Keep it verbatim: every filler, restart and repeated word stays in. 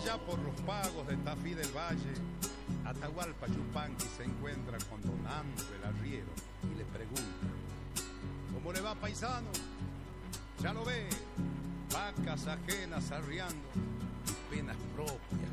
allá por los pagos de Tafí del Valle, Atahualpa Yupanqui se encuentra con don Nando el arriero y le pregunta: ¿cómo le va, paisano? Ya lo ve, vacas ajenas arriando y penas propias